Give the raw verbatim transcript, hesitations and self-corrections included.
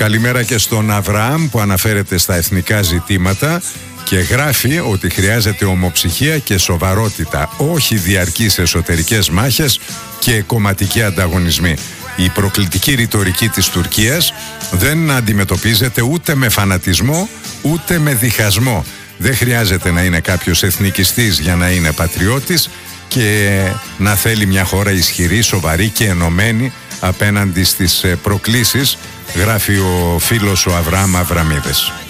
Καλημέρα και στον Αβραάμ που αναφέρεται στα εθνικά ζητήματα και γράφει ότι χρειάζεται ομοψυχία και σοβαρότητα, όχι διαρκείς εσωτερικές μάχες και κομματικοί ανταγωνισμοί. Η προκλητική ρητορική της Τουρκίας δεν αντιμετωπίζεται ούτε με φανατισμό ούτε με διχασμό. Δεν χρειάζεται να είναι κάποιος εθνικιστής για να είναι πατριώτης και να θέλει μια χώρα ισχυρή, σοβαρή και ενωμένη απέναντι στις προκλήσεις, γράφει ο φίλος ο Αβραάμ Αβραμίδης.